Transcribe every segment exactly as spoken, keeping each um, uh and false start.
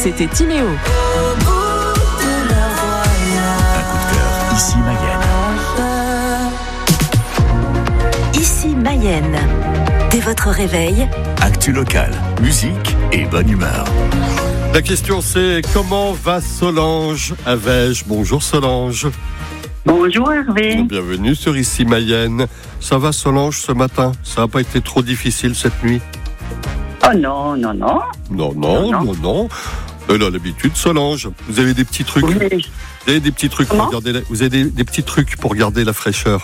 c'était Timéo. Un coup de cœur, ici Mayenne. Ici Mayenne. Dès votre réveil, Actu locale, musique et bonne humeur. La question c'est comment va Solange à Vège? Bonjour Solange. Bonjour Hervé. Bienvenue sur Ici Mayenne. Ça va Solange ce matin? Ça n'a pas été trop difficile cette nuit? Oh non, non, non. Non, non, non, non. Elle a l'habitude Solange. Vous avez des petits trucs. Oui. Vous avez des petits trucs Comment pour garder la... Vous avez des, des petits trucs pour garder la fraîcheur.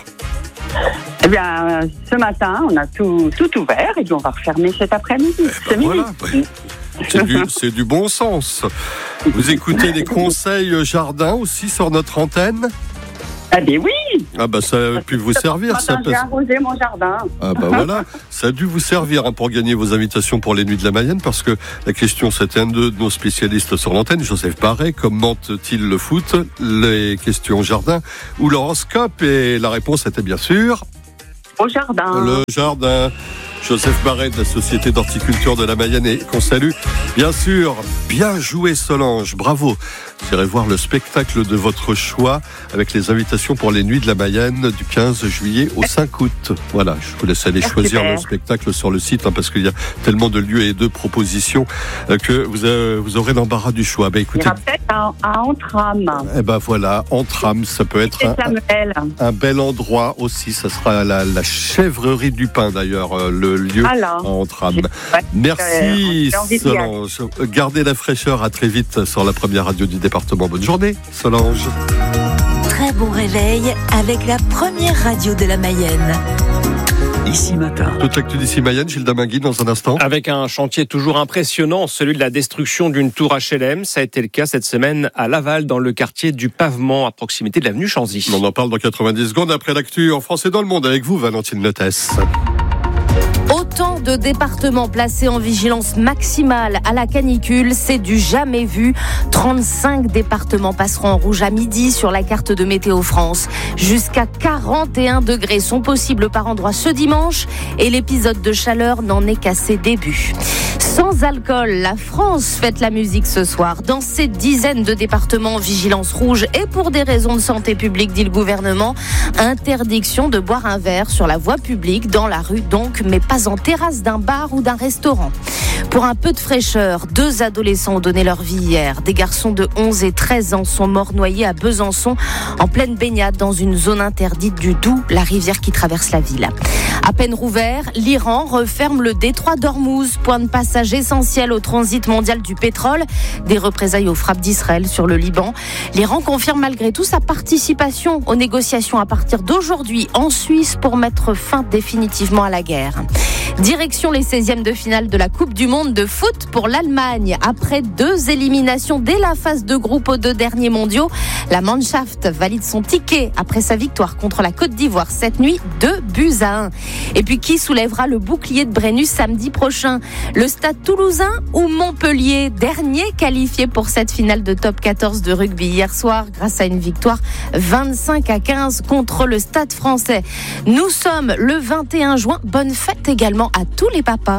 Eh bien, euh, ce matin, on a tout, tout ouvert et puis on va refermer cet après-midi. Eh ben C'est voilà, midi. C'est du, c'est du bon sens. Vous écoutez les conseils jardin aussi sur notre antenne? Ah ben oui. Ah bah ça a pu vous servir Ce ça. matin, j'ai arrosé mon jardin. Ah bah voilà, ça a dû vous servir hein, pour gagner vos invitations pour les Nuits de la Mayenne, parce que la question c'était un de nos spécialistes sur l'antenne, Joseph Paré, commente-t-il le foot, les questions jardin ou l'horoscope, et la réponse était bien sûr Au jardin. le jardin. Joseph Barret de la Société d'Horticulture de la Mayenne et qu'on salue. Bien sûr, bien joué Solange, bravo. J'irai voir le spectacle de votre choix avec les invitations pour les Nuits de la Mayenne du quinze juillet au cinq août. Voilà, je vous laisse aller choisir Super. le spectacle sur le site hein, parce qu'il y a tellement de lieux et de propositions euh, que vous, euh, vous aurez l'embarras du choix. Ben, Il y écoutez, aura peut-être un, un Entram. eh ben voilà, en tram, ça peut être C'est un, Samuel. un bel endroit aussi. Ça sera la, la chèvrerie du pain d'ailleurs, euh, le lieu Alors, en tram. ouais, Merci euh, j'ai envie d'y aller. Solange. Gardez la fraîcheur, à très vite sur la première radio du département. Bonne journée Solange. très bon réveil avec la première radio de la Mayenne. Ici matin. Toute l'actu d'ici Mayenne, Gilles Damingui dans un instant. Avec un chantier toujours impressionnant, celui de la destruction d'une tour H L M. Ça a été le cas cette semaine à Laval, dans le quartier du Pavement, à proximité de l'avenue Chanzy. On en parle dans quatre-vingt-dix secondes après l'actu en France et dans le monde avec vous, Valentine Lotès. Autant de départements placés en vigilance maximale à la canicule, c'est du jamais vu. trente-cinq départements passeront en rouge à midi sur la carte de Météo France. Jusqu'à quarante et un degrés sont possibles par endroit ce dimanche et l'épisode de chaleur n'en est qu'à ses débuts. Sans alcool, la France fête la musique ce soir. Dans ces dizaines de départements en vigilance rouge et pour des raisons de santé publique, dit le gouvernement, interdiction de boire un verre sur la voie publique, dans la rue donc, mais pas en terrasse d'un bar ou d'un restaurant. Pour un peu de fraîcheur, deux adolescents ont donné leur vie hier. Des garçons de onze et treize ans sont morts noyés à Besançon en pleine baignade dans une zone interdite du Doubs, la rivière qui traverse la ville. À peine rouvert, l'Iran referme le détroit d'Ormuz, point de passage essentiel au transit mondial du pétrole. Des représailles aux frappes d'Israël sur le Liban. L'Iran confirme malgré tout sa participation aux négociations à partir d'aujourd'hui en Suisse pour mettre fin définitivement à la guerre. Direction les seizièmes de finale de la Coupe du Monde de foot pour l'Allemagne. Après deux éliminations dès la phase de groupe aux deux derniers mondiaux, la Mannschaft valide son ticket après sa victoire contre la Côte d'Ivoire cette nuit, deux buts à un. Et puis qui soulèvera le bouclier de Brennus samedi prochain? Le Stade Toulousain ou Montpellier, dernier qualifié pour cette finale de top quatorze de rugby hier soir grâce à une victoire vingt-cinq à quinze contre le Stade Français. Nous sommes le vingt et un juin. Bonne fête également à tous les papas.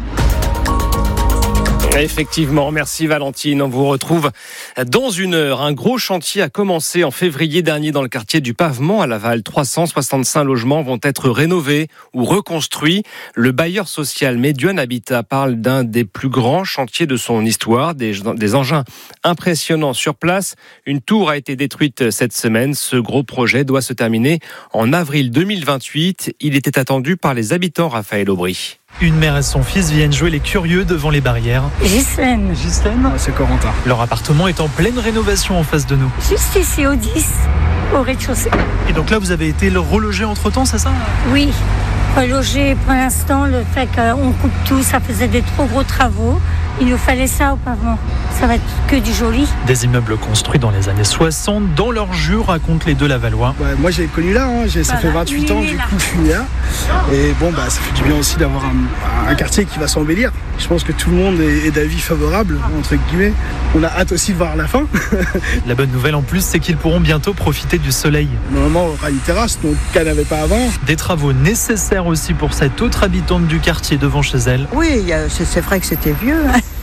Effectivement, merci Valentine. On vous retrouve dans une heure. Un gros chantier a commencé en février dernier dans le quartier du Pavement à Laval. trois cent soixante-cinq logements vont être rénovés ou reconstruits. Le bailleur social Médion Habitat parle d'un des plus grands chantiers de son histoire. Des, des engins impressionnants sur place. Une tour a été détruite cette semaine. Ce gros projet doit se terminer en avril deux mille vingt-huit. Il était attendu par les habitants, Raphaël Aubry. Une mère et son fils viennent jouer les curieux devant les barrières. Ghislaine. Ghislaine, c'est Corentin. Leur appartement est en pleine rénovation en face de nous. Juste ici au dix, au rez-de-chaussée. Et donc là, vous avez été relogé entre-temps, c'est ça? Oui, relogé pour l'instant, le fait qu'on coupe tout, ça faisait des trop gros travaux. Il nous fallait ça au Pavement. Ça va être que du joli. Des immeubles construits dans les années soixante, dans leur jus, racontent les deux Lavallois. Ouais, moi j'ai connu là, hein. j'ai, ça voilà, fait vingt-huit ans, du coup je suis là. Et bon, bah, ça fait du bien aussi d'avoir un, un quartier qui va s'embellir. Je pense que tout le monde est, est d'avis favorable, entre guillemets. On a hâte aussi de voir la fin. La bonne nouvelle en plus, c'est qu'ils pourront bientôt profiter du soleil. Normalement, on aura une terrasse, donc qu'elle n'avait pas avant. Des travaux nécessaires aussi pour cette autre habitante du quartier devant chez elle. Oui, c'est, c'est vrai que c'était vieux. Hein.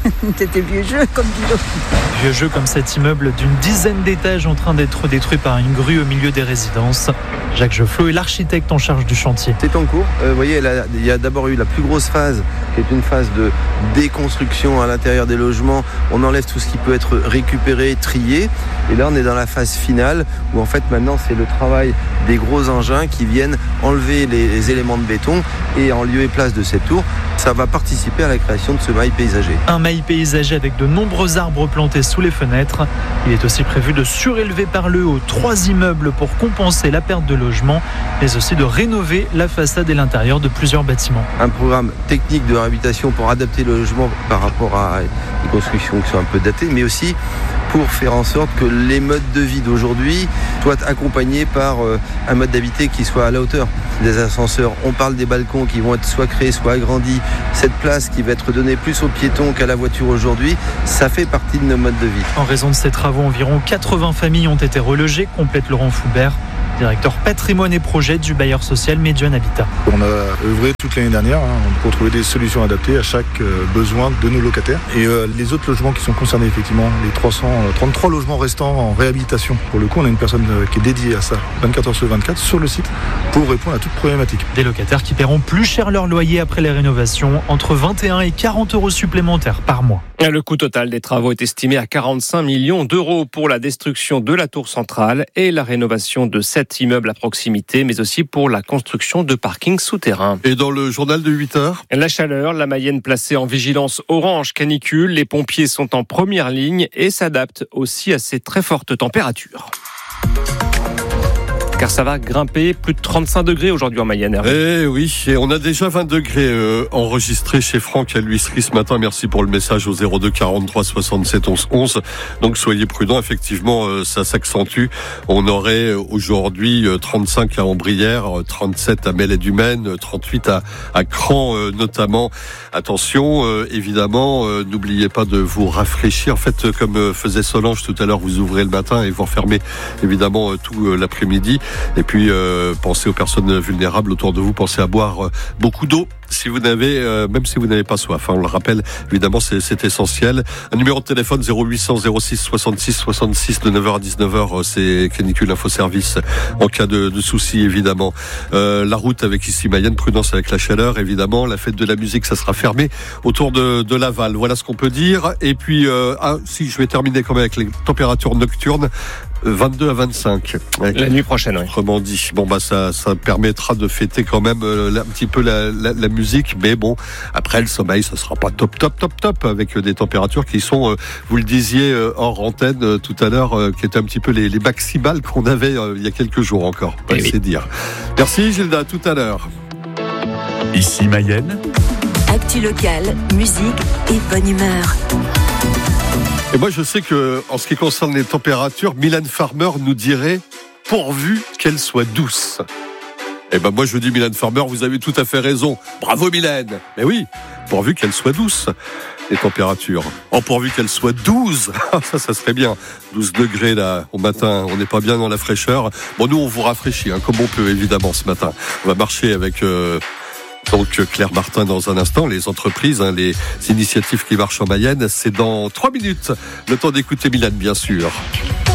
C'était vieux jeu, comme dit l'autre. Vieux jeu comme cet immeuble d'une dizaine d'étages en train d'être détruit par une grue au milieu des résidences. Jacques Geofflot est l'architecte en charge du chantier. C'est en cours. Euh, vous voyez, là, il y a d'abord eu la plus grosse phase, qui est une phase de déconstruction à l'intérieur des logements. On enlève tout ce qui peut être récupéré, trié. Et là, on est dans la phase finale, où en fait, maintenant, c'est le travail des gros engins qui viennent enlever les, les éléments de béton. Et en lieu et place de cette tour, ça va participer à la création de ce mail paysager. Un mail paysager avec de nombreux arbres plantés sous les fenêtres. Il est aussi prévu de surélever par le haut trois immeubles pour compenser la perte de logement, mais aussi de rénover la façade et l'intérieur de plusieurs bâtiments. Un programme technique de réhabilitation pour adapter le logement par rapport à des constructions qui sont un peu datées, mais aussi pour faire en sorte que les modes de vie d'aujourd'hui soient accompagnés par un mode d'habiter qui soit à la hauteur. Des ascenseurs, on parle des balcons qui vont être soit créés, soit agrandis. Cette place qui va être donnée plus aux piétons qu'à la voiture aujourd'hui, ça fait partie de nos modes de vie. En raison de ces travaux, environ quatre-vingts familles ont été relogées, complète Laurent Foubert, directeur patrimoine et projet du bailleur social Medion Habitat. On a œuvré toute l'année dernière hein, pour trouver des solutions adaptées à chaque euh, besoin de nos locataires. Et euh, les autres logements qui sont concernés, effectivement, les trois cent trente-trois logements restants en réhabilitation. Pour le coup, on a une personne euh, qui est dédiée à ça, vingt-quatre heures sur vingt-quatre, sur le site, pour répondre à toute problématique. Des locataires qui paieront plus cher leur loyer après les rénovations, entre vingt et un et quarante euros supplémentaires par mois. Le coût total des travaux est estimé à quarante-cinq millions d'euros pour la destruction de la tour centrale et la rénovation de sept immeubles à proximité, mais aussi pour la construction de parkings souterrains. Et dans le journal de huit heures, la chaleur, la Mayenne placée en vigilance orange canicule. Les pompiers sont en première ligne et s'adaptent aussi à ces très fortes températures. Car ça va grimper plus de trente-cinq degrés aujourd'hui en Mayenne. Eh oui, et on a déjà vingt degrés euh, enregistrés chez Franck à l'huisserie ce matin. Merci pour le message au zéro deux quarante-trois soixante-sept onze onze. Donc soyez prudents, effectivement, euh, ça s'accentue. On aurait aujourd'hui euh, trente-cinq à Ambrières, trente-sept à Mellet-du-Maine, trente-huit à, à Cran euh, notamment. Attention, euh, évidemment, euh, n'oubliez pas de vous rafraîchir. En fait, comme euh, faisait Solange tout à l'heure, vous ouvrez le matin et vous refermez évidemment euh, tout euh, l'après-midi. Et puis, euh, pensez aux personnes vulnérables autour de vous. Pensez à boire euh, beaucoup d'eau si vous n'avez, euh, même si vous n'avez pas soif. Hein, on le rappelle, évidemment, c'est, c'est essentiel. Un numéro de téléphone zéro huit cents zéro six soixante-six soixante-six de neuf heures à dix-neuf heures. C'est Canicule Info Service en cas de, de soucis, évidemment. Euh, la route avec ici Mayenne, prudence avec la chaleur, évidemment. La fête de la musique, ça sera fermé autour de, de Laval. Voilà ce qu'on peut dire. Et puis, euh, ah, si je vais terminer quand même avec les températures nocturnes. vingt-deux à vingt-cinq. La nuit prochaine, oui. Autrement dit. Bon, bah, ça, ça permettra de fêter quand même euh, un petit peu la, la, la musique. Mais bon, après, le sommeil, ça sera pas top, top, top, top avec des températures qui sont, euh, vous le disiez, euh, hors antenne euh, tout à l'heure, euh, qui étaient un petit peu les, les maximales qu'on avait euh, il y a quelques jours encore. Eh c'est oui. dire. Merci, Gilda. Tout à l'heure. Ici Mayenne. Actu locale, musique et bonne humeur. Et moi, je sais que, en ce qui concerne les températures, Mylène Farmer nous dirait pourvu qu'elle soit douce. Eh ben, moi, je dis Mylène Farmer, vous avez tout à fait raison. Bravo, Mylène. Mais oui, pourvu qu'elle soit douce, les températures. Oh, pourvu qu'elle soit douze. Ça, ça serait bien. douze degrés, là, au matin. On n'est pas bien dans la fraîcheur. Bon, nous, on vous rafraîchit, hein, comme on peut, évidemment, ce matin. On va marcher avec, euh, Donc Claire Martin dans un instant, les entreprises, hein, les initiatives qui marchent en Mayenne, c'est dans trois minutes. Le temps d'écouter Mylène, bien sûr.